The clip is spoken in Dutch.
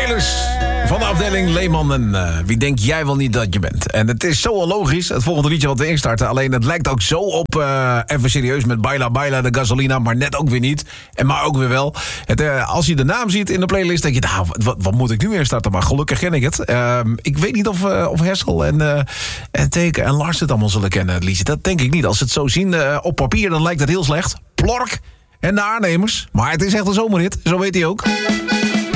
spelers van de afdeling Leeman en wie denk jij wel niet dat je bent. En het is zo logisch, het volgende liedje wat we instarten. Alleen het lijkt ook zo op, even serieus, met Baila Baila de Gasolina, maar net ook weer niet. En maar ook weer wel. Als je de naam ziet in de playlist, denk je, nou, wat moet ik nu instarten? Maar gelukkig ken ik het. Ik weet niet of Hessel en Teken en Lars het allemaal zullen kennen, het liedje. Dat denk ik niet. Als ze het zo zien op papier, dan lijkt het heel slecht. Plork en de aannemers. Maar het is echt een zomerhit, zo weet hij ook.